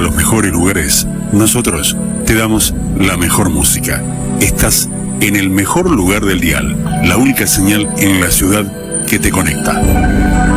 los mejores lugares, nosotros te damos la mejor música. Estás en el mejor lugar del dial, la única señal en la ciudad que te conecta.